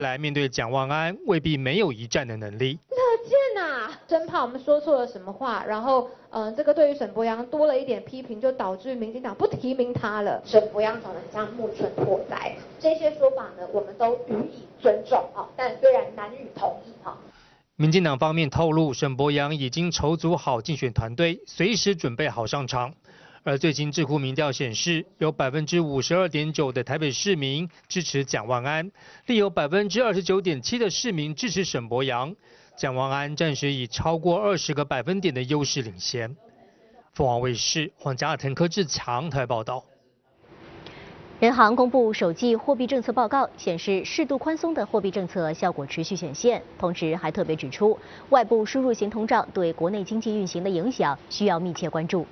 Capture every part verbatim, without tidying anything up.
来面对蒋万安未必没有一战的能力。 乐见呐，生怕我们说错了什么话，然后嗯、呃，这个对于沈伯洋多了一点批评，就导致民进党不提名他了。沈伯洋长得很像木村拓哉，这些说法呢，我们都予以尊重啊，但虽然难予同意哈。 民进党方面透露，沈伯洋已经筹组好竞选团队，随时准备好上场。而最新智库民调显示，有百分之五十二点九的台北市民支持蒋万安，另有百分之二十九点七的市民支持沈伯洋。蒋万安暂时以超过二十个百分点的优势领先。凤凰卫视黄家腾、柯志强台报道。 人行公布首季货币政策报告，显示适度宽松的货币政策效果持续显现，同时还特别指出，外部输入型通胀对国内经济运行的影响需要密切关注。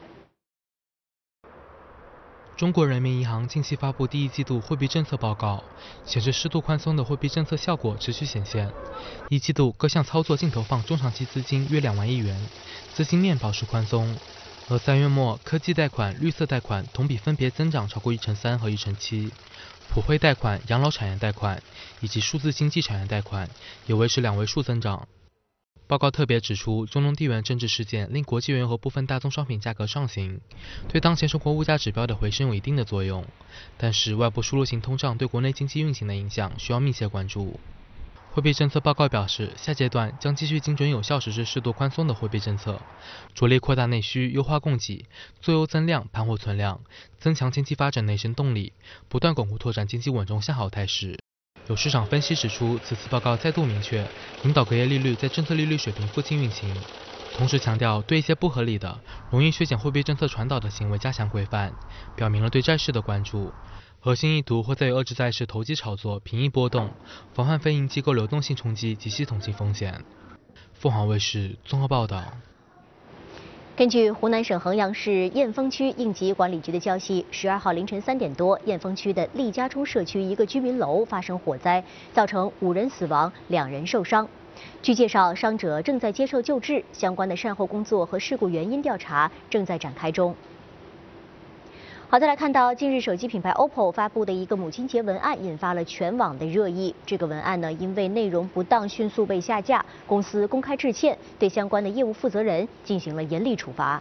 中国人民银行近期发布第一季度货币政策报告，显示适度宽松的货币政策效果持续显现。一季度各项操作净投放中长期资金约两万亿元，资金面保持宽松。而三月末，科技贷款、绿色贷款同比分别增长超过一成三和一成七，普惠贷款、养老产业贷款以及数字经济产业贷款也维持两位数增长。报告特别指出，中东地缘政治事件令国际原油和部分大宗商品价格上行，对当前生活物价指标的回升有一定的作用。但是，外部输入型通胀对国内经济运行的影响需要密切关注。货币政策报告表示，下阶段将继续精准有效实施适度宽松的货币政策，着力扩大内需、优化供给、做优增量、盘活存量，增强经济发展内生动力，不断巩固拓展经济稳中向好态势。有市场分析指出，此次报告再度明确，引导隔夜利率在政策利率水平附近运行，同时强调对一些不合理的、容易削减货币政策传导的行为加强规范，表明了对债市的关注。核心意图会在于遏制债市投机炒作、平抑波动，防范非银机构流动性冲击及系统性风险。凤凰卫视综合报道。 根据湖南省衡阳市雁峰区应急管理局的消息，十二号凌晨三点多，雁峰区的利家中社区一个居民楼发生火灾，造成五人死亡，两人受伤。据介绍，伤者正在接受救治，相关的善后工作和事故原因调查正在展开中。好，再来看到近日手机品牌 O P P O 发布的一个母亲节文案，引发了全网的热议。这个文案呢，因为内容不当，迅速被下架，公司公开致歉，对相关的业务负责人进行了严厉处罚。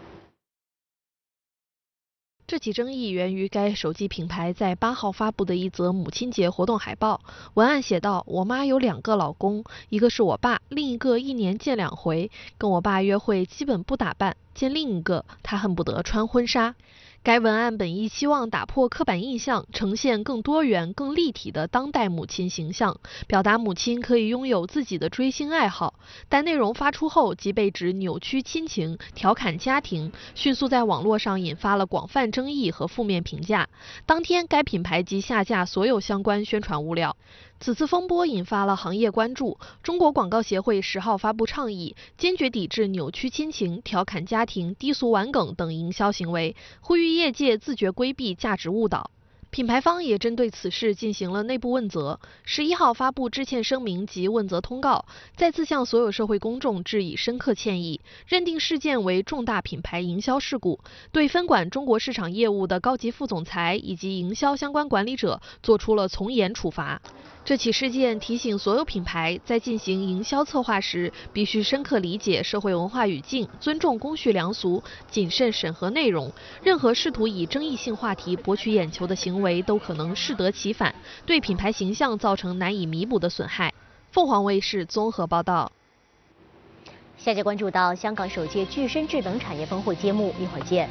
这起争议源于该手机品牌在八号发布的一则母亲节活动海报，文案写道：“我妈有两个老公，一个是我爸，另一个一年见两回，跟我爸约会基本不打扮，见另一个他恨不得穿婚纱。”该文案本意希望打破刻板印象，呈现更多元、更立体的当代母亲形象，表达母亲可以拥有自己的追星爱好。但内容发出后即被指扭曲亲情、调侃家庭，迅速在网络上引发了广泛争议和负面评价。当天，该品牌即下架所有相关宣传物料。此次风波引发了行业关注。中国广告协会十号发布倡议，坚决抵制扭曲亲情、调侃家庭、低俗玩梗等营销行为，呼吁业界自觉规避价值误导。品牌方也针对此事进行了内部问责，十一号发布致歉声明及问责通告，再次向所有社会公众致以深刻歉意，认定事件为重大品牌营销事故，对分管中国市场业务的高级副总裁以及营销相关管理者作出了从严处罚。这起事件提醒所有品牌在进行营销策划时，必须深刻理解社会文化语境，尊重公序良俗，谨慎审核内容。任何试图以争议性话题博取眼球的行为，都可能适得其反，对品牌形象造成难以弥补的损害。凤凰卫视综合报道。 下节关注到香港首届具身智能产业峰会揭幕，一会儿见。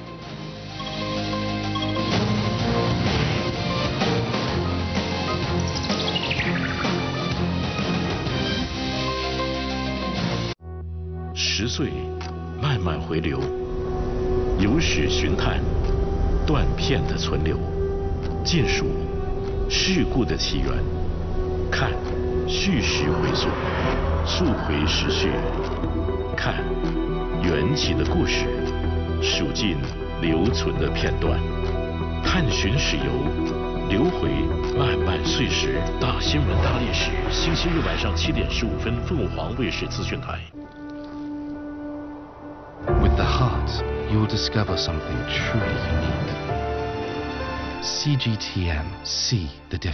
十岁，慢慢回流，有史寻探，断片的存留，尽数事故的起源，看叙事回溯，溯回时序，看缘起的故事，数尽留存的片段，探寻史游，流回漫漫岁时。大新闻大历史，星期日晚上七点十五分，凤凰卫视资讯台。 With the heart, you will discover something truly unique. C G T M, see the difference.